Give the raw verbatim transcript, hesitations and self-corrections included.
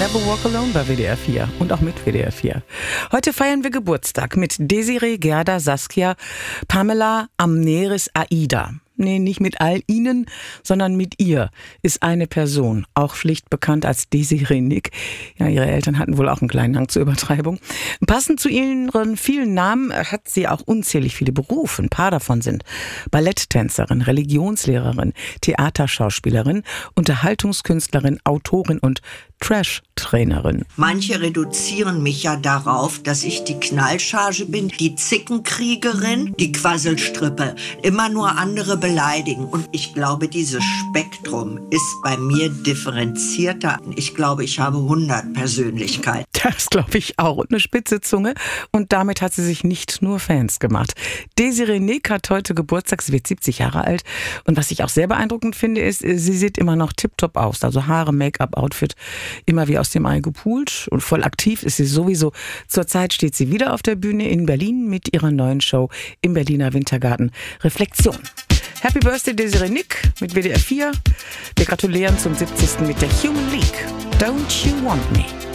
Never Walk Alone bei W D R vier und auch mit W D R vier. Heute feiern wir Geburtstag mit Desiree, Gerda, Saskia, Pamela, Amneris, Aida. Nee, nicht mit all ihnen, sondern mit ihr ist eine Person, auch schlicht bekannt als Desiree Nick. Ja, ihre Eltern hatten wohl auch einen kleinen Hang zur Übertreibung. Passend zu ihren vielen Namen hat sie auch unzählig viele Berufe. Ein paar davon sind Balletttänzerin, Religionslehrerin, Theaterschauspielerin, Unterhaltungskünstlerin, Autorin und Trash-Trainerin. Manche reduzieren mich ja darauf, dass ich die Knallcharge bin, die Zickenkriegerin, die Quasselstrippe, immer nur andere beleidigen. Und ich glaube, dieses Spektrum ist bei mir differenzierter. Ich glaube, ich habe hundert Persönlichkeiten. Das glaube ich auch. Und eine spitze Zunge. Und damit hat sie sich nicht nur Fans gemacht. Desiree Nick hat heute Geburtstag, sie wird siebzig Jahre alt. Und was ich auch sehr beeindruckend finde, ist, sie sieht immer noch tipptopp aus. Also Haare, Make-up, Outfit, immer wie aus dem Ei gepult. Und voll aktiv ist sie sowieso. Zurzeit steht sie wieder auf der Bühne in Berlin mit ihrer neuen Show im Berliner Wintergarten Reflexion. Happy Birthday Desiree Nick mit W D R vier. Wir gratulieren zum siebzigsten mit der Human League. Don't You Want Me?